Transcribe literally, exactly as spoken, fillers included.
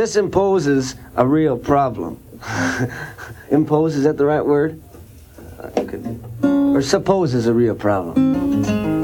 this imposes a real problem. Impose, is that the right word? Uh, could, or supposes a real problem.